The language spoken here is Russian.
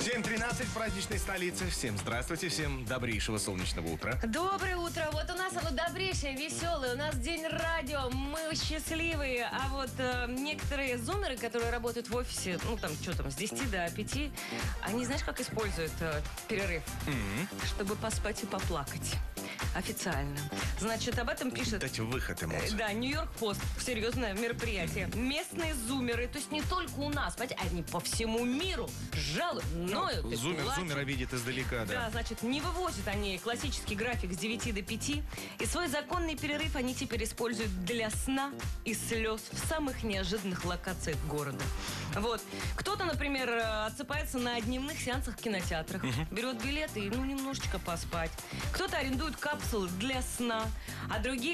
7:13 в праздничной столице. Всем здравствуйте, всем добрейшего солнечного утра. Доброе утро. Вот у нас оно добрейшее, веселое. У нас день радио. Мы счастливые. А вот некоторые зумеры, которые работают в офисе, ну там, что там, с 10 до 5, они, знаешь, как используют перерыв? Чтобы поспать и поплакать. Официально. Значит, об этом пишет... Дать выход эмоций. Да, Нью-Йорк Пост. Серьезное мероприятие. Местные зумеры, то есть не только у нас, понимаете, они по всему миру жалуют, ноют и плачут. Зумера видит издалека, да. Да, значит, не вывозят они классический график с 9 до 5. И свой законный перерыв они теперь используют для сна и слез в самых неожиданных локациях города. Вот. Кто-то, например, отсыпается на дневных сеансах в кинотеатрах. Берет билеты и, немножечко поспать. Кто-то арендует капсулы для сна. А другие